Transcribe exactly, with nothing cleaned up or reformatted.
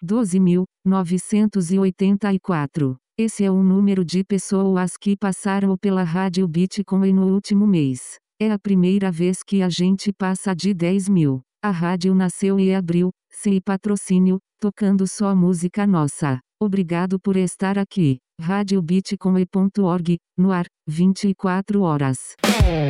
doze mil, novecentos e oitenta e quatro. Esse é o número de pessoas que passaram pela Rádio Bitcoin no último mês. É a primeira vez que a gente passa de dez mil. A rádio nasceu e abriu, sem patrocínio, tocando só música nossa. Obrigado por estar aqui. rádio bitcoin ponto org, no ar, vinte e quatro horas.